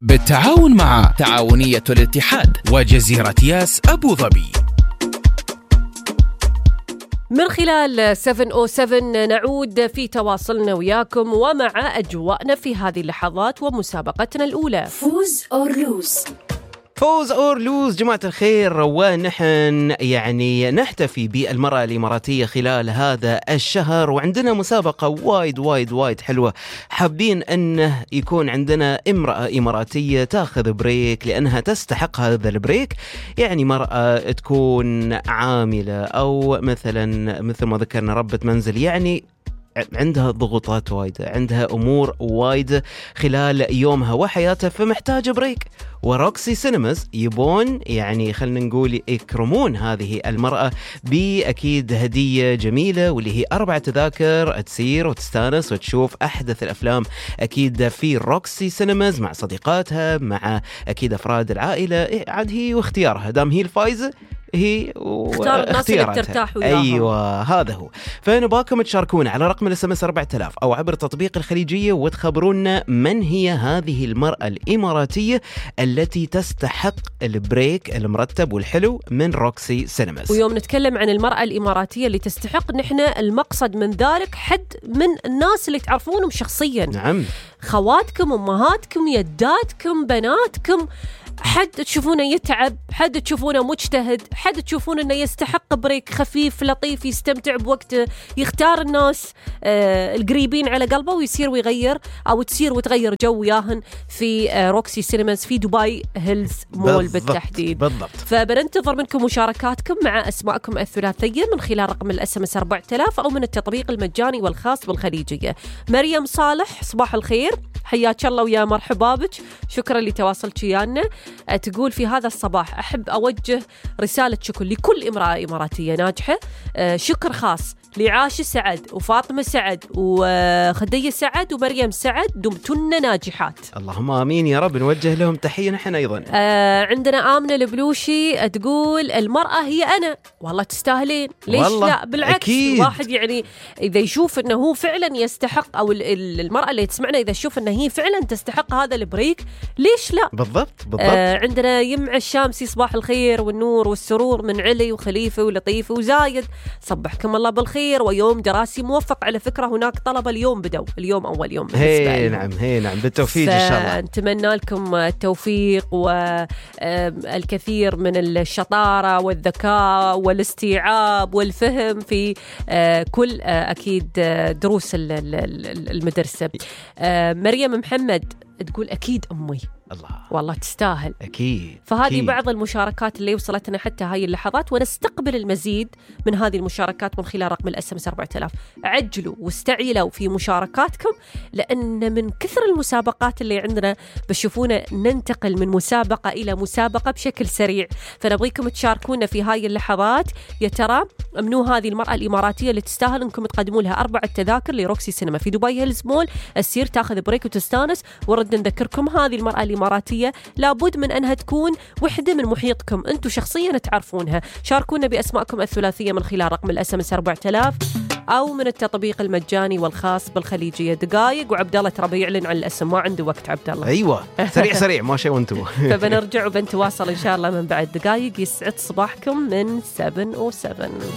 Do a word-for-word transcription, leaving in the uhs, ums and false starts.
بالتعاون مع تعاونية الاتحاد وجزيرة ياس أبو ظبي. من خلال سبعمية وسبعة نعود في تواصلنا وياكم ومع أجواءنا في هذه اللحظات ومسابقتنا الأولى. فوز أو لوز. فوز أور لوز جماعة الخير، ونحن يعني نحتفي بالمرأة الإماراتية خلال هذا الشهر، وعندنا مسابقة وايد وايد وايد حلوة. حابين أنه يكون عندنا امرأة إماراتية تاخذ بريك لأنها تستحق هذا البريك. يعني مرأة تكون عاملة أو مثلا مثل ما ذكرنا ربة منزل، يعني عندها ضغوطات وايدة، عندها أمور وايدة خلال يومها وحياتها، فمحتاجة بريك. وروكسي سينماز يبون يعني خلنا نقول يكرمون هذه المرأة بأكيد هدية جميلة، واللي هي أربع تذاكر تسير وتستانس وتشوف أحدث الأفلام أكيد في روكسي سينماز مع صديقاتها، مع أكيد أفراد العائلة. عاد هي واختيارها، دام هي الفايزة هي اختار الناس اللي بترتاح وياهم. أيوة هذا هو. فنباكم تشاركونا على رقم الاس ام اس أربعة آلاف أو عبر تطبيق الخليجية وتخبرونا من هي هذه المرأة الإماراتية التي تستحق البريك المرتب والحلو من روكسي سينماز. ويوم نتكلم عن المرأة الإماراتية اللي تستحق، نحن المقصد من ذلك حد من الناس اللي تعرفونهم شخصيا. نعم، خواتكم، أمهاتكم، يداتكم، بناتكم، حد تشوفونه يتعب، حد تشوفونه مجتهد، حد تشوفون انه يستحق بريك خفيف لطيف يستمتع بوقته، يختار الناس آه القريبين على قلبه ويصير ويغير او تصير وتغير جو وياهن في آه روكسي سينماز في دبي هيلز مول بالضبط بالتحديد. بالضبط. فبننتظر منكم مشاركاتكم مع اسماءكم الثلاثيه من خلال رقم الاس ام اس أربعة آلاف او من التطبيق المجاني والخاص بالخليجيه. مريم صالح، صباح الخير، حياك الله ويا مرحبا بك، شكرا لتواصلك ويانا. تقول في هذا الصباح أحب أوجه رسالة شكر لكل امرأة إماراتية ناجحة، شكر خاص لعاشة سعد وفاطمة سعد وخدية سعد ومريم سعد، دمتن ناجحات. اللهم آمين يا رب، نوجه لهم تحية نحن أيضا. آه عندنا آمنة البلوشي تقول المرأة هي أنا، والله تستاهلين، ليش لا؟ بالعكس أكيد. واحد يعني إذا يشوف أنه هو فعلا يستحق، أو المرأة اللي تسمعنا إذا تشوف أنه هي فعلا تستحق هذا البريك، ليش لا؟ بالضبط بالضبط. آه عندنا يمع الشامسي، صباح الخير والنور والسرور من علي وخليفة ولطيفة وزايد، صبحكم الله بالخير ويوم دراسي موفق. على فكرة هناك طلبة اليوم بدوا، اليوم أول يوم. هي نعم هي نعم بالتوفيق إن شاء الله. نتمنى لكم التوفيق والكثير من الشطارة والذكاء والاستيعاب والفهم في كل أكيد دروس المدرسة. مريم محمد تقول أكيد أمي، الله والله تستاهل أكيد. فهذه أكيد. بعض المشاركات اللي وصلتنا حتى هاي اللحظات، ونستقبل المزيد من هذه المشاركات من خلال رقم الاس ام اس أربعة آلاف. عجلوا واستعجلوا في مشاركاتكم، لأن من كثر المسابقات اللي عندنا بشوفونا ننتقل من مسابقة إلى مسابقة بشكل سريع، فنبغيكم تشاركونا في هاي اللحظات. يا ترى منو هذه المرأة الإماراتية اللي تستاهل أنكم تقدموا لها أربعة تذاكر لروكسي سينما في دبي هيلز مول، السير تاخذ بريك وتستانس. ورد نذكركم هذه المرأة الإماراتية لابد من أنها تكون وحدة من محيطكم أنتم شخصيا تعرفونها. شاركونا بأسماءكم الثلاثية من خلال رقم الاس ام اس أربعة آلاف أو من التطبيق المجاني والخاص بالخليجية. دقائق وعبد الله ترى بيعلن عن الاسم، ما عنده وقت عبد الله. أيوة سريع سريع ما شيء وانتم. فبنرجع وبنتواصل إن شاء الله من بعد دقائق. يسعد صباحكم من سبعمية وسبعة.